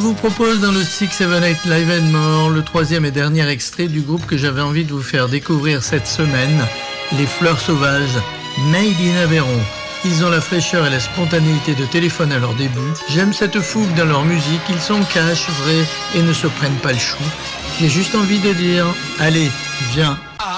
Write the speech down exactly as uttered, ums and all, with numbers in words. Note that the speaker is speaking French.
vous propose dans le six sept huit Live and More le troisième et dernier extrait du groupe que j'avais envie de vous faire découvrir cette semaine, Les Fleurs Sauvages, Made in Aveyron. Ils ont la fraîcheur et la spontanéité de Téléphone à leur début. J'aime cette fougue dans leur musique, ils sont cash, vrais et ne se prennent pas le chou. J'ai juste envie de dire, allez, viens.